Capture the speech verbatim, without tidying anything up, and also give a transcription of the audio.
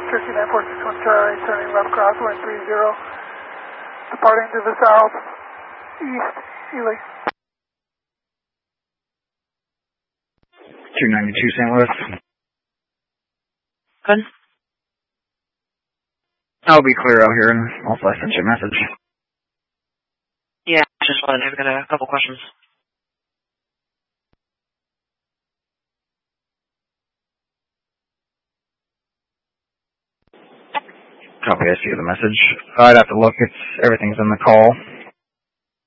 Turkey nine four six one Charlie, turning left crosswind three zero, departing to the south, east, Ely. two ninety-two Saint Louis. Good. I'll be clear out here, and also I sent you a message. Yeah, just wanted to get a couple questions. Copy, I see the message. I'd have to look, it's, everything's in the call.